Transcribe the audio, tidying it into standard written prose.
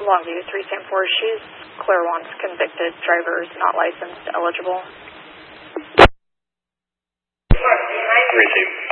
Longview 374, she's Claire wants convicted drivers not licensed eligible. Receive.